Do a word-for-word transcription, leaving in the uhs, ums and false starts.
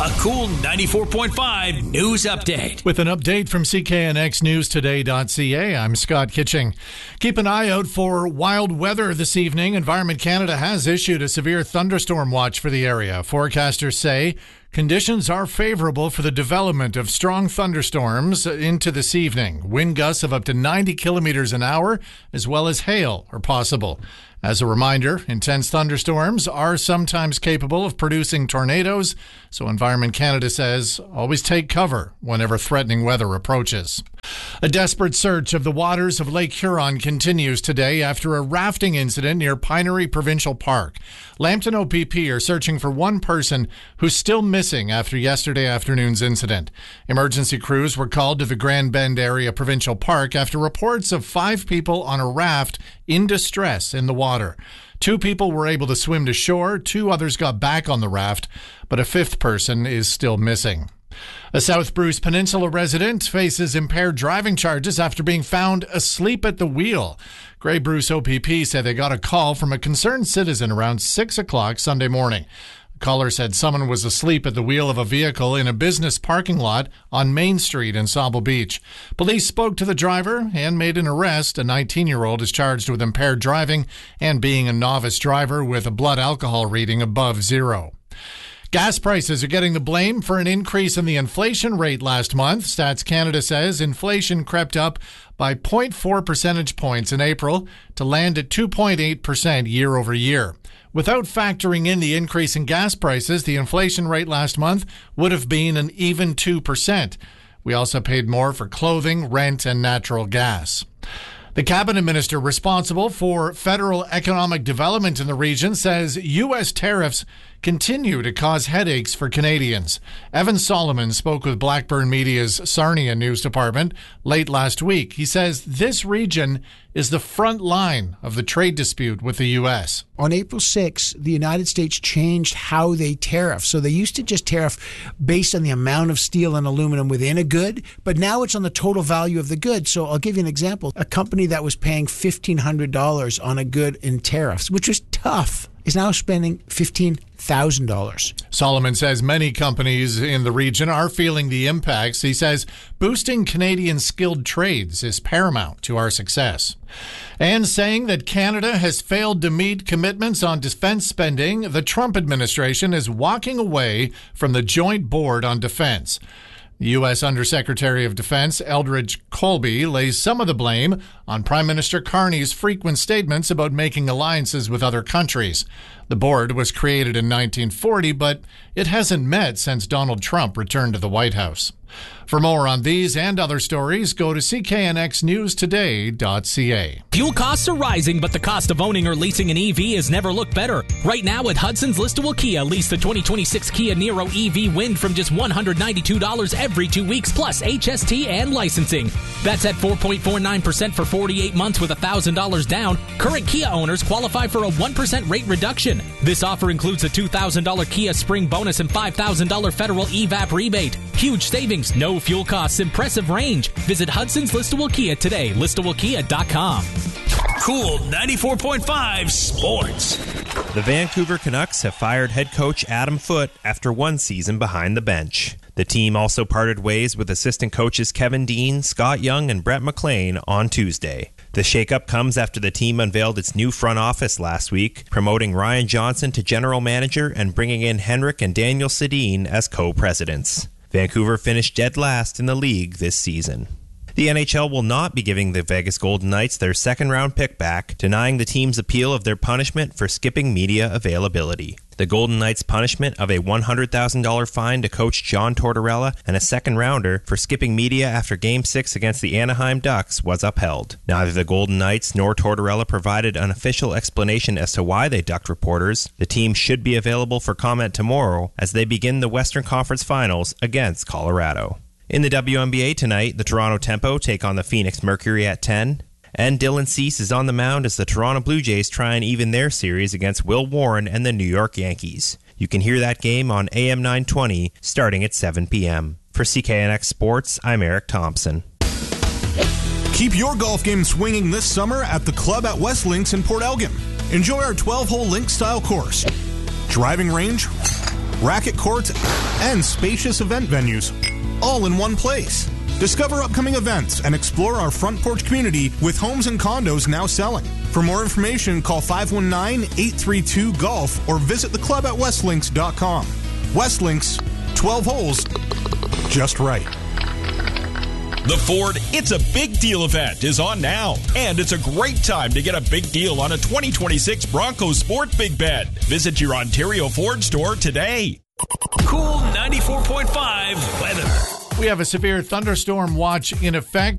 A Cool ninety-four point five news update. With an update from C K N X News Today dot C A, I'm Scott Kitching. Keep an eye out for wild weather this evening. Environment Canada has issued a severe thunderstorm watch for the area. Forecasters say conditions are favorable for the development of strong thunderstorms into this evening. Wind gusts of up to ninety kilometers an hour, as well as hail, are possible. As a reminder, intense thunderstorms are sometimes capable of producing tornadoes, so Environment Canada says always take cover whenever threatening weather approaches. A desperate search of the waters of Lake Huron continues today after a rafting incident near Pinery Provincial Park. Lambton O P P are searching for one person who's still missing after yesterday afternoon's incident. Emergency crews were called to the Grand Bend Area Provincial Park after reports of five people on a raft in distress in the water. Two people were able to swim to shore, two others got back on the raft, but a fifth person is still missing. A South Bruce Peninsula resident faces impaired driving charges after being found asleep at the wheel. Grey Bruce O P P said they got a call from a concerned citizen around six o'clock Sunday morning. The caller said someone was asleep at the wheel of a vehicle in a business parking lot on Main Street in Sauble Beach. Police spoke to the driver and made an arrest. A nineteen-year-old is charged with impaired driving and being a novice driver with a blood alcohol reading above zero. Gas prices are getting the blame for an increase in the inflation rate last month. Stats Canada says inflation crept up by zero point four percentage points in April to land at two point eight percent year over year. Without factoring in the increase in gas prices, the inflation rate last month would have been an even two percent. We also paid more for clothing, rent, and natural gas. The cabinet minister responsible for federal economic development in the region says U S tariffs continue to cause headaches for Canadians. Evan Solomon spoke with Blackburn Media's Sarnia News Department late last week. He says this region is the front line of the trade dispute with the U S. On April sixth, the United States changed how they tariff. So they used to just tariff based on the amount of steel and aluminum within a good, but now it's on the total value of the good. So I'll give you an example. A company that was paying fifteen hundred dollars on a good in tariffs, which was tough, is now spending fifteen thousand dollars. Solomon says many companies in the region are feeling the impacts. He says boosting Canadian skilled trades is paramount to our success. And saying that Canada has failed to meet commitments on defense spending, the Trump administration is walking away from the Joint Board on Defense. The U S Undersecretary of Defense Eldridge Colby lays some of the blame on Prime Minister Carney's frequent statements about making alliances with other countries. The board was created in nineteen forty, but it hasn't met since Donald Trump returned to the White House. For more on these and other stories, go to C K N X News Today dot C A. Fuel costs are rising, but the cost of owning or leasing an E V has never looked better. Right now at Hudson's Listowel Kia, lease the twenty twenty-six Kia Niro E V Wind from just one hundred ninety-two dollars every two weeks, plus H S T and licensing. That's at four point four nine percent for forty-eight months with one thousand dollars down. Current Kia owners qualify for a one percent rate reduction. This offer includes a two thousand dollars Kia Spring bonus and five thousand dollars federal E V A P rebate. Huge savings, no fuel costs, impressive range. Visit Hudson's Listowel Kia today, listowel kia dot com. Cool ninety-four point five Sports. The Vancouver Canucks have fired head coach Adam Foote after one season behind the bench. The team also parted ways with assistant coaches Kevin Dean, Scott Young, and Brett McLean on Tuesday. The shakeup comes after the team unveiled its new front office last week, promoting Ryan Johnson to general manager and bringing in Henrik and Daniel Sedin as co-presidents. Vancouver finished dead last in the league this season. The N H L will not be giving the Vegas Golden Knights their second-round pick back, denying the team's appeal of their punishment for skipping media availability. The Golden Knights' punishment of a one hundred thousand dollars fine to coach John Tortorella and a second-rounder for skipping media after Game six against the Anaheim Ducks was upheld. Neither the Golden Knights nor Tortorella provided an official explanation as to why they ducked reporters. The team should be available for comment tomorrow as they begin the Western Conference Finals against Colorado. In the W N B A tonight, the Toronto Tempo take on the Phoenix Mercury at ten. And Dylan Cease is on the mound as the Toronto Blue Jays try and even their series against Will Warren and the New York Yankees. You can hear that game on A M nine twenty starting at seven p.m. For C K N X Sports, I'm Eric Thompson. Keep your golf game swinging this summer at the Club at West Links in Port Elgin. Enjoy our twelve-hole link-style course, driving range, racket courts, and spacious event venues, all in one place. Discover upcoming events and explore our front porch community with homes and condos now selling. For more information, call five one nine, eight three two, golf or visit the club at westlinks dot com. Westlinks, twelve holes, just right. The Ford It's a Big Deal event is on now, and it's a great time to get a big deal on a twenty twenty-six Bronco Sport Big Bed. Visit your Ontario Ford store today. Cool ninety-four point five weather. We have a severe thunderstorm watch in effect.